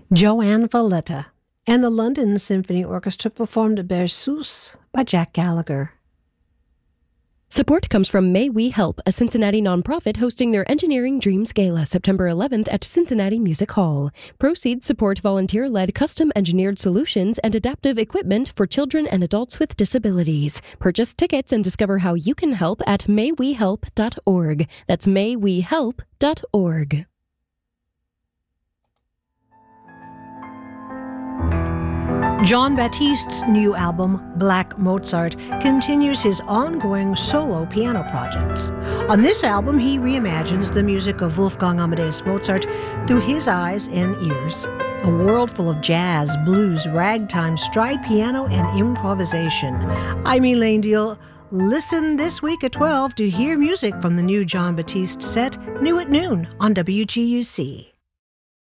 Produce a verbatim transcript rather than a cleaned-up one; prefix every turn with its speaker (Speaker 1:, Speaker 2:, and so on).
Speaker 1: Joanne Valletta and the London Symphony Orchestra performed Berceuse by Jack Gallagher.
Speaker 2: Support comes from May We Help, a Cincinnati nonprofit hosting their Engineering Dreams Gala September eleventh at Cincinnati Music Hall. Proceeds support volunteer-led custom-engineered solutions and adaptive equipment for children and adults with disabilities. Purchase tickets and discover how you can help at may we help dot org. That's may we help dot org.
Speaker 1: Jon Batiste's new album, Black Mozart, continues his ongoing solo piano projects. On this album, he reimagines the music of Wolfgang Amadeus Mozart through his eyes and ears. A world full of jazz, blues, ragtime, stride piano, and improvisation. I'm Elaine Deal. Listen this week at twelve to hear music from the new Jon Batiste set, new at noon on W G U C.